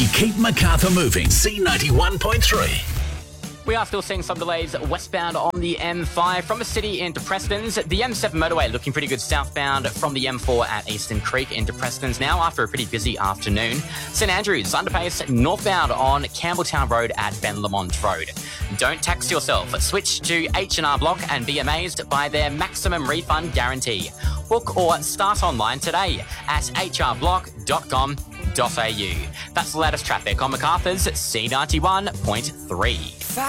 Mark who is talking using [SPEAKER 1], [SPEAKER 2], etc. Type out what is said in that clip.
[SPEAKER 1] Keep Macarthur moving. C91.3.
[SPEAKER 2] We are still seeing some delays westbound on the M5 from the city into Prestons. The M7 motorway looking pretty good southbound from the M4 at Eastern Creek into Prestons now after a pretty busy afternoon. St Andrews underpace northbound on Campbelltown Road at Ben Lamont Road. Don't tax yourself. Switch to H&R Block and be amazed by their maximum refund guarantee. Book or start online today at hrblock.com.au. That's the latest traffic on Macarthur's C91.3.